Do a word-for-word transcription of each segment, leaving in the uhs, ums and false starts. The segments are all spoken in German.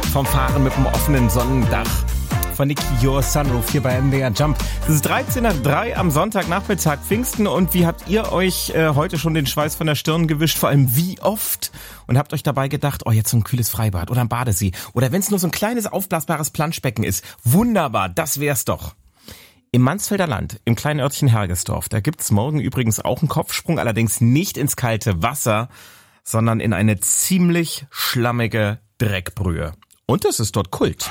vom Fahren mit dem offenen Sonnendach. Von Niki, Your Sunroof hier bei M D R Jump. Es ist dreizehn nach drei am Sonntagnachmittag Pfingsten und wie habt ihr euch äh, heute schon den Schweiß von der Stirn gewischt? Vor allem wie oft? Und habt euch dabei gedacht, oh jetzt so ein kühles Freibad oder ein Badesee oder wenn es nur so ein kleines aufblasbares Planschbecken ist. Wunderbar, das wär's doch. Im Mansfelder Land, im kleinen Örtchen Hergesdorf, da gibt's morgen übrigens auch einen Kopfsprung, allerdings nicht ins kalte Wasser, sondern in eine ziemlich schlammige Dreckbrühe. Und es ist dort Kult.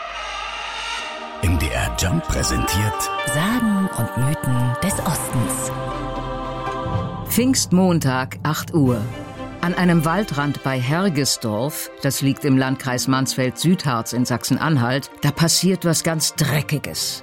M D R Jump präsentiert Sagen und Mythen des Ostens. Pfingstmontag, acht Uhr. An einem Waldrand bei Hergesdorf, das liegt im Landkreis Mansfeld-Südharz in Sachsen-Anhalt, da passiert was ganz Dreckiges.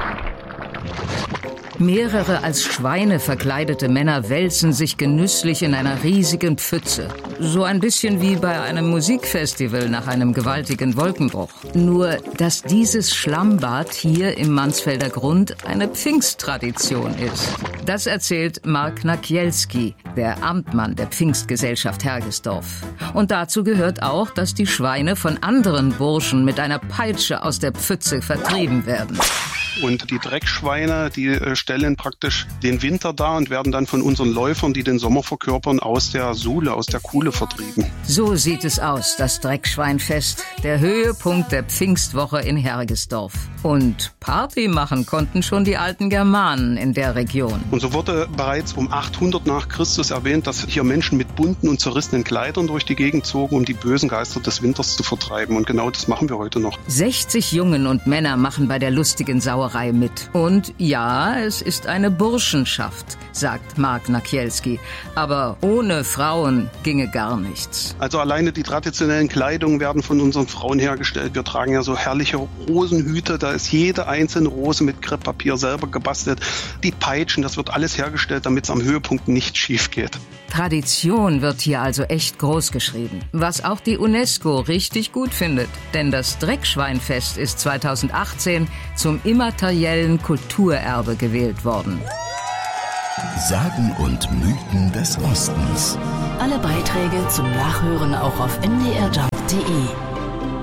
Mehrere als Schweine verkleidete Männer wälzen sich genüsslich in einer riesigen Pfütze. So ein bisschen wie bei einem Musikfestival nach einem gewaltigen Wolkenbruch. Nur, dass dieses Schlammbad hier im Mansfelder Grund eine Pfingsttradition ist. Das erzählt Mark Nakielski, der Amtmann der Pfingstgesellschaft Hergesdorf. Und dazu gehört auch, dass die Schweine von anderen Burschen mit einer Peitsche aus der Pfütze vertrieben werden. Und die Dreckschweine, die äh, stellen praktisch den Winter dar und werden dann von unseren Läufern, die den Sommer verkörpern, aus der Sule, aus der Kuhle vertrieben. So sieht es aus, das Dreckschweinfest, der Höhepunkt der Pfingstwoche in Hergesdorf. Und Party machen konnten schon die alten Germanen in der Region. Und so wurde bereits um achthundert nach Christus erwähnt, dass hier Menschen mit bunten und zerrissenen Kleidern durch die Gegend zogen, um die bösen Geister des Winters zu vertreiben. Und genau das machen wir heute noch. sechzig Jungen und Männer machen bei der lustigen Sauerei mit. Und ja, es ist eine Burschenschaft, sagt Mark Nakielski. Aber ohne Frauen ginge gar nichts. Also alleine die traditionellen Kleidungen werden von unseren Frauen hergestellt. Wir tragen ja so herrliche Rosenhüte. Da ist jede einzelne Rose mit Krepppapier selber gebastelt. Die Peitschen, das wird alles hergestellt, damit es am Höhepunkt nicht schief geht. Tradition wird hier also echt groß geschrieben. Was auch die UNESCO richtig gut findet. Denn das Dreckschweinfest ist zweitausendachtzehn zum immateriellen Kulturerbe gewählt worden. Sagen und Mythen des Ostens. Alle Beiträge zum Nachhören auch auf m d r jump punkt d e.